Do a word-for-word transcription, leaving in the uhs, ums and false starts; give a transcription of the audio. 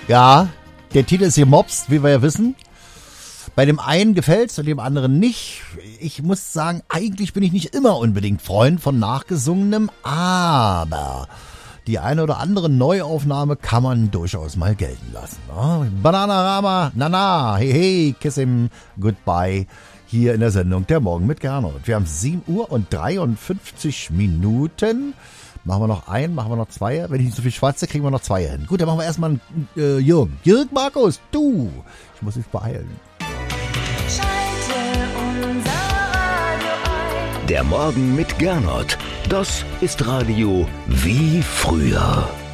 Ja, der Titel ist gemobst, wie wir ja wissen. Bei dem einen gefällt's und dem anderen nicht. Ich muss sagen, eigentlich bin ich nicht immer unbedingt Freund von Nachgesungenem, aber die eine oder andere Neuaufnahme kann man durchaus mal gelten lassen. Ne? Bananarama, Nana, hey, hey, kiss him, goodbye. Hier in der Sendung Der Morgen mit Gernot. Wir haben sieben Uhr und dreiundfünfzig Minuten. Machen wir noch ein, machen wir noch zwei. Wenn ich nicht so viel schwatze, kriegen wir noch zwei hin. Gut, dann machen wir erstmal einen äh, Jürgen. Jürgen Markus, du. Ich muss mich beeilen. Der Morgen mit Gernot. Das ist Radio wie früher.